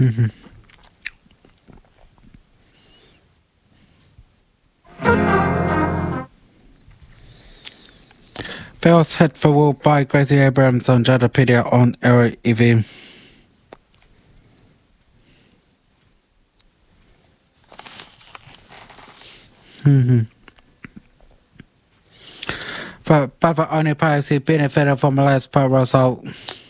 Films Head for Wall by Gracie Abrams on Jadapedia on Error EV. But the only parties who benefited from the last power result